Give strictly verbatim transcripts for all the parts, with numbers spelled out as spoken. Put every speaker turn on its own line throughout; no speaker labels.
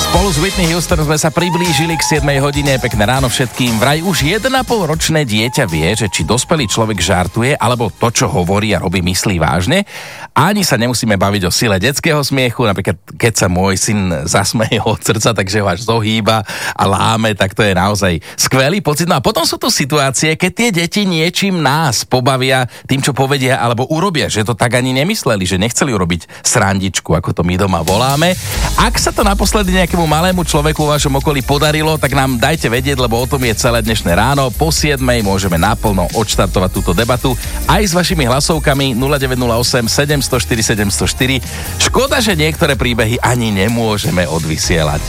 Spolu s Whitney Houston sme sa priblížili k siedmej hodine. Pekné ráno všetkým. Vraj už jeden a pol ročné dieťa vie, že či dospelý človek žartuje, alebo to, čo hovorí a robí, myslí vážne. Ani sa nemusíme baviť o sile detského smiechu. Napríklad, keď sa môj syn zasmeje od srdca, takže ho až zohýba a láme, tak to je naozaj skvelý pocit. No a potom sú tu situácie, keď tie deti niečím nás pobavia tým, čo povedia alebo urobia, že to tak ani nemysleli, že nechceli urobiť srandičku, ako to my doma voláme. Ak sa to naposledy nejakému malému človeku vo vašom okolí podarilo, tak nám dajte vedieť, lebo o tom je celé dnešné ráno. Po siedmej môžeme naplno odštartovať túto debatu aj s vašimi hlasovkami nula deväť nula osem sedem nula štyri sedem nula štyri. Škoda, že niektoré príbehy ani nemôžeme odvysielať.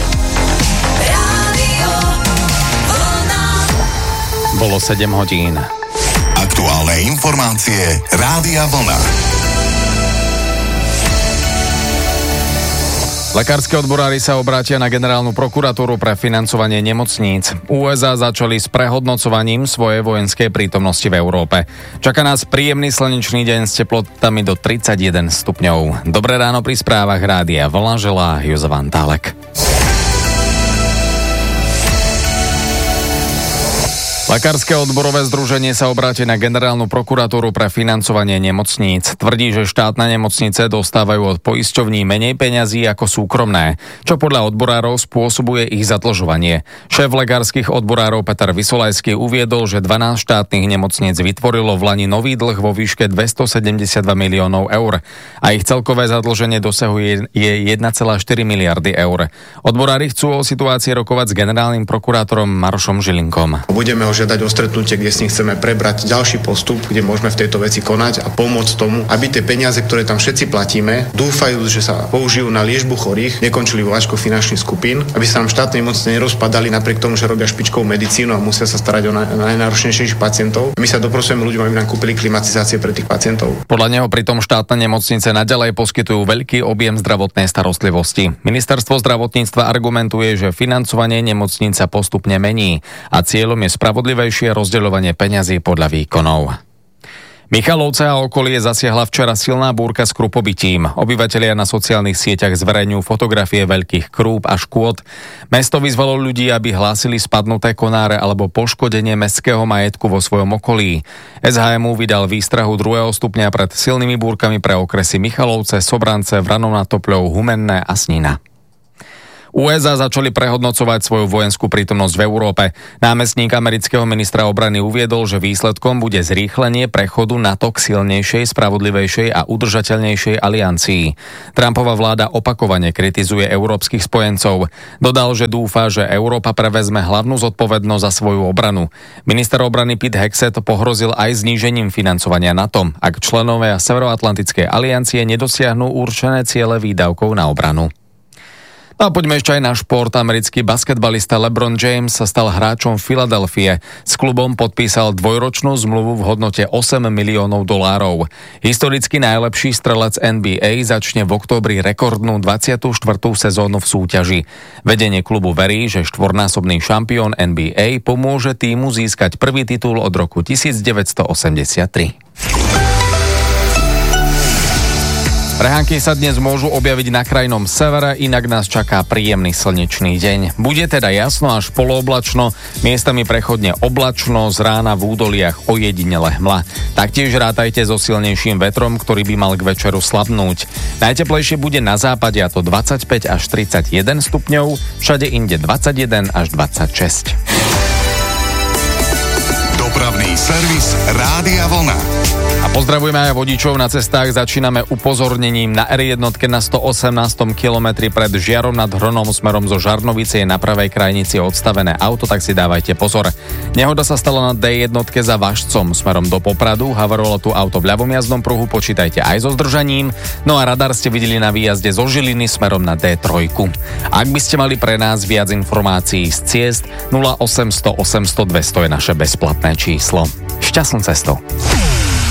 Bolo sedem hodín.
Aktuálne informácie Rádia Vlna.
Lekárske odborári sa obrátia na generálnu prokuratúru pre financovanie nemocníc. ú es á začali s prehodnocovaním svojej vojenskej prítomnosti v Európe. Čaká nás príjemný slnečný deň s teplotami do tridsaťjeden stupňov. Dobré ráno pri správach Rádia Vlna želá Jozef Antálek. Lekárske odborové združenie sa obráti na generálnu prokuratúru pre financovanie nemocníc. Tvrdí, že štátne nemocnice dostávajú od poisťovní menej peňazí ako súkromné, čo podľa odborárov spôsobuje ich zadlžovanie. Šéf lekárskych odborárov Peter Vysolajský uviedol, že dvanásť štátnych nemocníc vytvorilo v lani nový dlh vo výške dvestosedemdesiatdva miliónov eur a ich celkové zadlženie dosahuje jeden celá štyri miliardy eur. Odborári chcú o situácii rokovať s generálnym prokurátorom Marošom Žilinkom.
Budeme ho žiadať o stretnutie, kde s ním chceme prebrať ďalší postup, kde môžeme v tejto veci konať a pomôcť tomu, aby tie peniaze, ktoré tam všetci platíme, dúfajúc, že sa použijú na liečbu chorých, nekončili vo váčkoch finančných skupín, aby sa nám štátne nemocnice nerozpadali napriek tomu, že robia špičkovú medicínu a musia sa starať o najnáročnejších pacientov. My sa doprosujeme ľuďom, aby nám kúpili klimatizácie pre tých pacientov.
Podľa neho pritom štátne nemocnice naďalej poskytujú veľký objem zdravotnej starostlivosti. Ministerstvo zdravotníctva argumentuje, že financovanie nemocníc sa postupne mení a cieľom je spravodlivejšie rozdeľovanie peňazí podľa výkonov. Michalovce a okolie zasiahla včera silná búrka s krupobitím. Obyvatelia na sociálnych sieťach zverejňujú fotografie veľkých krúp a škôd. Mesto vyzvalo ľudí, aby hlásili spadnuté konáre alebo poškodenie mestského majetku vo svojom okolí. es há em ú vydal výstrahu druhého stupňa pred silnými búrkami pre okresy Michalovce, Sobrance, Vranov nad Topľou, Humenné a Snina. ú es á začali prehodnocovať svoju vojenskú prítomnosť v Európe. Námestník amerického ministra obrany uviedol, že výsledkom bude zrýchlenie prechodu NATO k silnejšej, spravodlivejšej a udržateľnejšej aliancii. Trumpova vláda opakovane kritizuje európskych spojencov. Dodal, že dúfa, že Európa prevezme hlavnú zodpovednosť za svoju obranu. Minister obrany Pete Hegseth pohrozil aj znížením financovania NATO, ak členovia Severoatlantickej aliancie nedosiahnu určené ciele výdavkov na obranu. No a poďme ešte aj na šport. Americký basketbalista LeBron James sa stal hráčom Filadelfie. S klubom podpísal dvojročnú zmluvu v hodnote osem miliónov dolárov. Historicky najlepší strelec en bí ej začne v októbri rekordnú dvadsiatu štvrtú sezónu v súťaži. Vedenie klubu verí, že štvornásobný šampión en bí ej pomôže týmu získať prvý titul od roku devätnásťstoosemdesiattri. Prehánky sa dnes môžu objaviť na krajnom severe, inak nás čaká príjemný slnečný deň. Bude teda jasno až polooblačno, miestami prechodne oblačno, z rána v údoliach ojedinele hmla. Taktiež rátajte so silnejším vetrom, ktorý by mal k večeru slabnúť. Najteplejšie bude na západe, a to dvadsaťpäť až tridsaťjeden stupňov, všade inde dvadsaťjeden až dvadsaťšesť.
Dopravný servis Rádia Vlna.
A pozdravujeme aj vodičov na cestách. Začíname upozornením na er jeden na stoosemnástom kilometri pred Žiarom nad Hronom smerom zo Žarnovice je na pravej krajnici odstavené auto, tak si dávajte pozor. Nehoda sa stala na dé jeden za Važcom smerom do Popradu. Havarovalo tu auto v ľavom jazdnom pruhu, počítajte aj so zdržaním. No a radar ste videli na výjazde zo Žiliny smerom na dé tri. Ak by ste mali pre nás viac informácií z ciest, nula osemsto osemsto dvesto je naše bezplatné číslo. Šťastnú cestu.